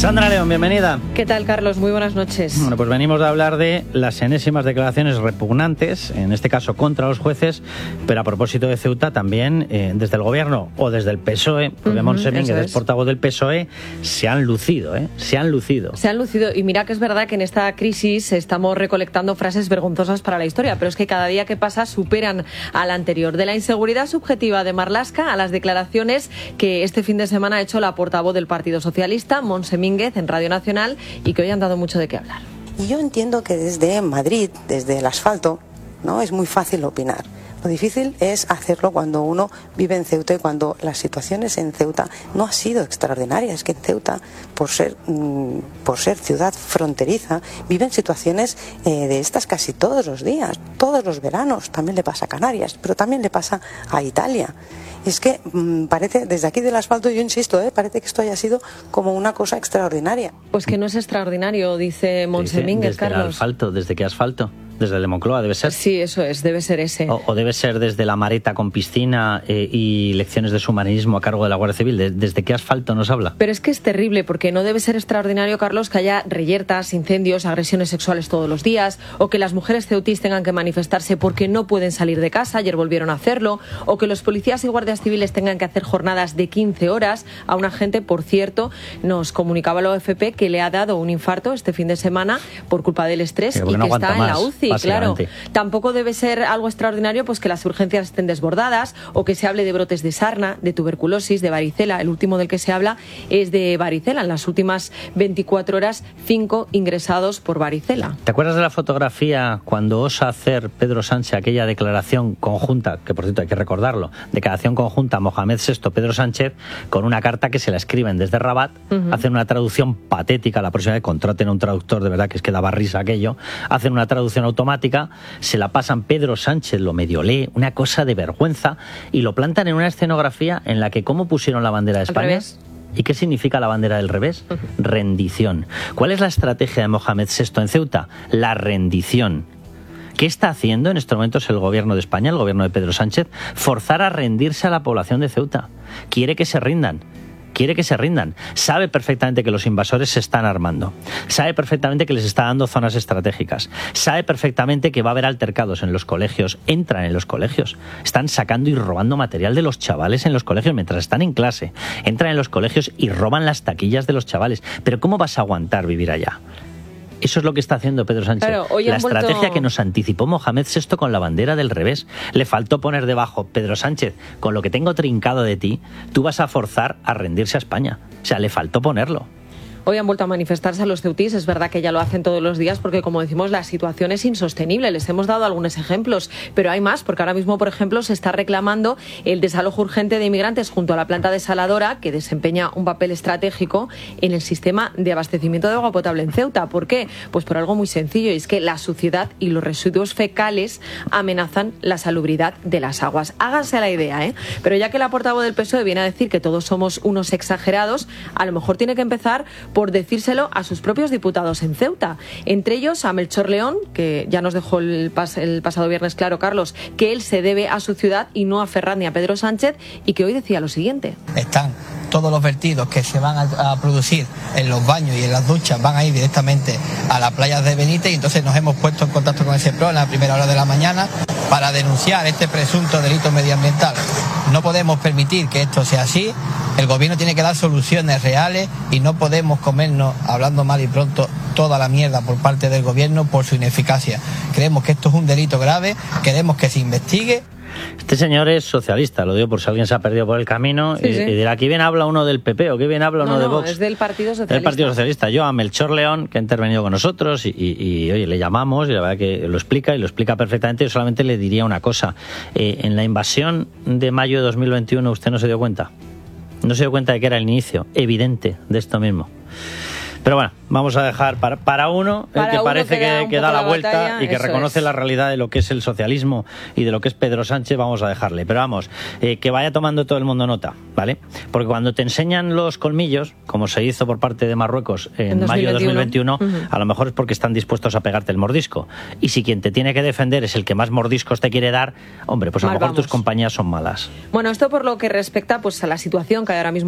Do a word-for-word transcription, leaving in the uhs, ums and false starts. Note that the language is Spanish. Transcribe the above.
Sandra León, bienvenida. ¿Qué tal, Carlos? Muy buenas noches. Bueno, pues venimos a hablar de las enésimas declaraciones repugnantes, en este caso contra los jueces, pero a propósito de Ceuta también eh, desde el gobierno o desde el P S O E, porque uh-huh, Montse Mínguez, es portavoz del P S O E, se han lucido, ¿eh? Se han lucido. Se han lucido. Y mira que es verdad que en esta crisis estamos recolectando frases vergonzosas para la historia, pero es que cada día que pasa superan a la anterior. De la inseguridad subjetiva de Marlaska a las declaraciones que este fin de semana ha hecho la portavoz del Partido Socialista, Montse Mínguez, en Radio Nacional, y que hoy han dado mucho de qué hablar. Y yo entiendo que desde Madrid, desde el asfalto, ¿no?, es muy fácil opinar. Lo difícil es hacerlo cuando uno vive en Ceuta y cuando las situaciones en Ceuta no han sido extraordinarias. Es que en Ceuta, por ser, mmm, por ser ciudad fronteriza, viven situaciones eh, de estas casi todos los días, todos los veranos. También le pasa a Canarias, pero también le pasa a Italia. Y es que mmm, parece, desde aquí del asfalto, yo insisto, ¿eh? parece que esto haya sido como una cosa extraordinaria. Pues que no es extraordinario, dice Montse Mínguez, Carlos. ¿Desde el asfalto? ¿Desde qué asfalto? ¿Desde el de Moncloa debe ser? Sí, eso es, debe ser ese. O, o debe ser desde la Mareta con piscina eh, y lecciones de submarinismo a cargo de la Guardia Civil. ¿De, ¿Desde qué asfalto nos habla? Pero es que es terrible, porque no debe ser extraordinario, Carlos, que haya reyertas, incendios, agresiones sexuales todos los días, o que las mujeres ceutís tengan que manifestarse porque no pueden salir de casa, ayer volvieron a hacerlo, o que los policías y guardias civiles tengan que hacer jornadas de quince horas. A una gente, por cierto, nos comunicaba la O F P que le ha dado un infarto este fin de semana por culpa del estrés, sí, y que no está en la U C I, claro. Tampoco debe ser algo extraordinario pues que las urgencias estén desbordadas o que se hable de brotes de sarna, de tuberculosis, de varicela. El último del que se habla es de varicela. En las últimas veinticuatro horas, cinco ingresados por varicela. ¿Te acuerdas de la fotografía cuando osa hacer Pedro Sánchez aquella declaración conjunta, que por cierto hay que recordarlo, declaración conjunta Mohamed sexto, Pedro Sánchez, con una carta que se la escriben desde Rabat, uh-huh. hacen una traducción patética, la próxima vez contraten a un traductor, de verdad que es que daba risa aquello, hacen una traducción automática, se la pasan, Pedro Sánchez lo medio lee, una cosa de vergüenza, y lo plantan en una escenografía en la que ¿cómo pusieron la bandera de España? ¿Y qué significa la bandera del revés? Uh-huh. Rendición. ¿Cuál es la estrategia de Mohamed sexto en Ceuta? La rendición. ¿Qué está haciendo en estos momentos el gobierno de España, el gobierno de Pedro Sánchez? Forzar a rendirse a la población de Ceuta. Quiere que se rindan. Quiere que se rindan. Sabe perfectamente que los invasores se están armando. Sabe perfectamente que les está dando zonas estratégicas. Sabe perfectamente que va a haber altercados en los colegios. Entran en los colegios. Están sacando y robando material de los chavales en los colegios mientras están en clase. Entran en los colegios y roban las taquillas de los chavales. Pero ¿cómo vas a aguantar vivir allá? Eso es lo que está haciendo Pedro Sánchez. Claro, hoy la vuelto... estrategia que nos anticipó Mohamed sexto con la bandera del revés. Le faltó poner debajo, Pedro Sánchez, con lo que tengo trincado de ti, tú vas a forzar a rendirse a España. O sea, le faltó ponerlo. Hoy han vuelto a manifestarse a los ceutís, es verdad que ya lo hacen todos los días porque, como decimos, la situación es insostenible. Les hemos dado algunos ejemplos, pero hay más, porque ahora mismo, por ejemplo, se está reclamando el desalojo urgente de inmigrantes junto a la planta desaladora, que desempeña un papel estratégico en el sistema de abastecimiento de agua potable en Ceuta. ¿Por qué? Pues por algo muy sencillo, y es que la suciedad y los residuos fecales amenazan la salubridad de las aguas. Háganse la idea, ¿eh? Pero ya que la portavoz del P S O E viene a decir que todos somos unos exagerados, a lo mejor tiene que empezar por decírselo a sus propios diputados en Ceuta. Entre ellos a Melchor León, que ya nos dejó el, pas- el pasado viernes claro, Carlos, que él se debe a su ciudad y no a Ferraz ni a Pedro Sánchez, y que hoy decía lo siguiente. Están todos los vertidos que se van a, a producir en los baños y en las duchas van a ir directamente a las playas de Benítez, y entonces nos hemos puesto en contacto con el SEPRO en la primera hora de la mañana para denunciar este presunto delito medioambiental. No podemos permitir que esto sea así. El gobierno tiene que dar soluciones reales y no podemos comernos, hablando mal y pronto, toda la mierda por parte del gobierno por su ineficacia. Creemos que esto es un delito grave, queremos que se investigue. Este señor es socialista, lo digo por si alguien se ha perdido por el camino, sí, y, sí. y dirá, aquí bien habla uno del P P o aquí bien habla uno no, de no, Vox. Es del Partido Socialista. Del Partido Socialista. Yo a Melchor León, que ha intervenido con nosotros, y, y, y oye, le llamamos, y la verdad que lo explica, y lo explica perfectamente. Yo solamente le diría una cosa. Eh, en la invasión de mayo de dos mil veintiuno, ¿usted no se dio cuenta? No se dio cuenta de que era el inicio evidente de esto mismo. Pero bueno, vamos a dejar para, para uno, para el que uno parece que, que, que da la vuelta batalla, y que reconoce es. la realidad de lo que es el socialismo y de lo que es Pedro Sánchez, vamos a dejarle. Pero vamos, eh, que vaya tomando todo el mundo nota, ¿vale? Porque cuando te enseñan los colmillos, como se hizo por parte de Marruecos en, en mayo de dos mil veintiuno, uh-huh. a lo mejor es porque están dispuestos a pegarte el mordisco. Y si quien te tiene que defender es el que más mordiscos te quiere dar, hombre, pues a lo mejor tus compañías son malas. Bueno, esto por lo que respecta pues a la situación que hay ahora mismo